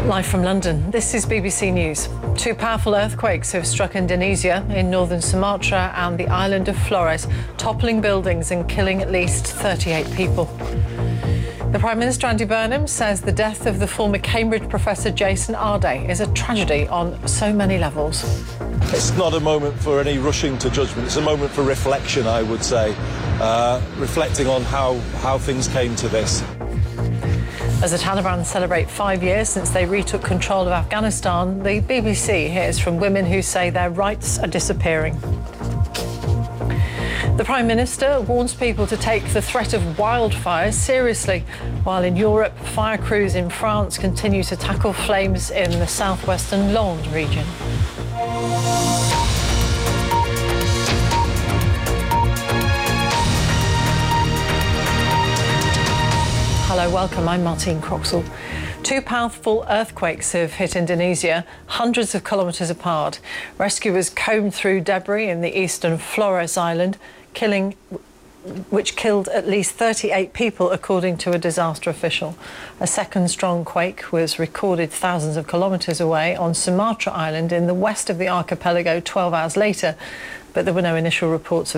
Live from London, this is BBC News. Two powerful earthquakes have struck Indonesia in northern Sumatra and the island of Flores, toppling buildings and killing at least 38 people. The Prime Minister, Andy Burnham, says the death of the former Cambridge professor Jason Arde is a tragedy on so many levels. It's not a moment for any rushing to judgment. It's a moment for reflection, I would say, reflecting on how things came to this. As the Taliban celebrate 5 years since they retook control of Afghanistan, the BBC hears from women who say their rights are disappearing. The Prime Minister warns people to take the threat of wildfires seriously, while in Europe, fire crews in France continue to tackle flames in the southwestern Landes region. Hello, welcome. I'm Martine Croxall. Two powerful earthquakes have hit Indonesia, hundreds of kilometres apart. Rescuers combed through debris in the eastern Flores Island, which killed at least 38 people, according to a disaster official. A second strong quake was recorded thousands of kilometres away on Sumatra Island in the west of the archipelago 12 hours later, but there were no initial reports of